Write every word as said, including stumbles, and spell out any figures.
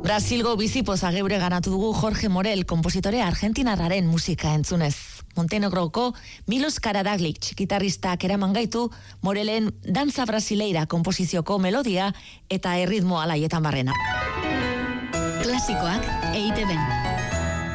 Brasilgo bizipoza geure ganatu dugu Jorge Morel, kompositore argentinarraren musika entzunez. Montenegroko Milos Karadaglic gitarristak eraman gaitu Morelen Danza Brasileira komposizioko melodia eta erritmo alaietan barrena. Klasikoak E I Te Ben.